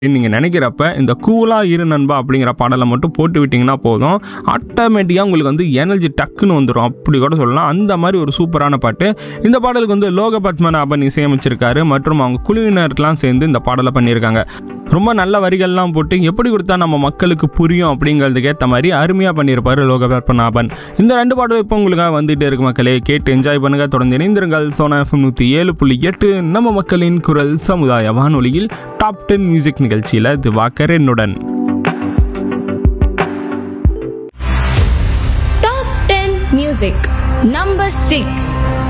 நீங்கள் நினைக்கிறப்ப இந்த கூலாக இரு நண்பா அப்படிங்கிற பாடலை மட்டும் போட்டு விட்டிங்கன்னா போதும், ஆட்டோமேட்டிக்காக உங்களுக்கு வந்து எனர்ஜி டக்குன்னு வந்துடும் அப்படி கூட சொல்லலாம். அந்த மாதிரி ஒரு சூப்பரான பாட்டு. இந்த பாடலுக்கு வந்து லோக பத்மநாபன் இசையமைச்சிருக்காரு மற்றும் அவங்க குழுவினருக்கெலாம் சேர்ந்து இந்த பாடலை பண்ணியிருக்காங்க. ரொம்ப நல்ல வரிகள்லாம் போட்டு எப்படி கொடுத்தா நம்ம மக்களுக்கு புரியும் அப்படிங்கிறதுக்கு ஏற்ற மாதிரி அருமையாக பண்ணியிருப்பார் லோக பத்மநாபன். இந்த 2 பாடலும் இப்போ உங்களுக்காக வந்துகிட்டே இருக்கு மக்களே, கேட்டு என்ஜாய் பண்ணுங்க. தொடர்ந்து இணைந்திருங்கள். சோனா FM 107.8 நம்ம மக்களின் குரல் சமுதாய வானொலியில் டாப் 10 மியூசிக் நிகழ்ச்சியில் திவாகர் என்னுடன். Top 10 Music Number 6.